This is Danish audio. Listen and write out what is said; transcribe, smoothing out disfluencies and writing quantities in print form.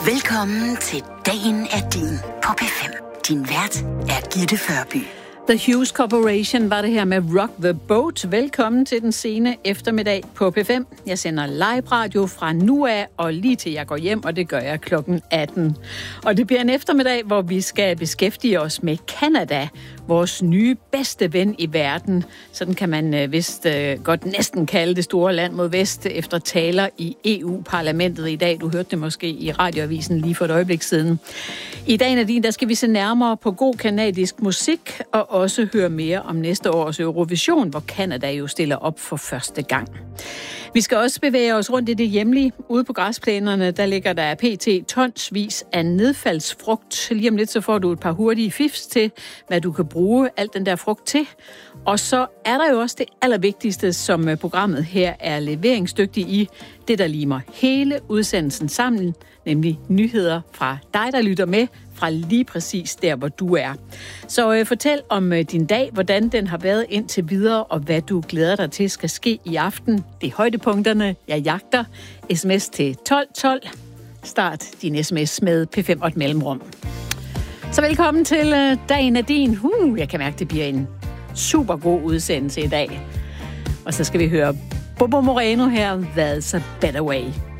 Velkommen til Dagen er din på P5. Din vært er Gitte Førby. The Hughes Corporation var det her med Rock the Boat. Velkommen til den sene eftermiddag på P5. Jeg sender live radio fra nu af og lige til jeg går hjem, og det gør jeg klokken 18. Og det bliver en eftermiddag, hvor vi skal beskæftige os med Canada, vores nye bedste ven i verden. Sådan kan man vist godt næsten kalde det store land mod vest efter taler i EU-parlamentet i dag. Du hørte det måske i radioavisen lige for et øjeblik siden. I dagen af din, der skal vi se nærmere på god kanadisk musik og også høre mere om næste års Eurovision, hvor Canada jo stiller op for første gang. Vi skal også bevæge os rundt i det hjemlige. Ude på græsplænerne, der ligger der pt. Tonsvis af nedfaldsfrugt. Lige om lidt, så får du et par hurtige fifs til, hvad du kan bruge alt den der frugt til. Og så er der jo også det allervigtigste, som programmet her er leveringsdygtig i. Det, der limer hele udsendelsen sammen, nemlig nyheder fra dig, der lytter med, fra lige præcis der, hvor du er. Så fortæl om din dag, hvordan den har været indtil videre, og hvad du glæder dig til skal ske i aften. Det er højdepunkterne, jeg jagter. SMS til 1212. Start din sms med P5 og et mellemrum. Så velkommen til Dagen er din. Jeg kan mærke, det bliver en super god udsendelse i dag. Og så skal vi høre Bobo Moreno her, That's a Better Way.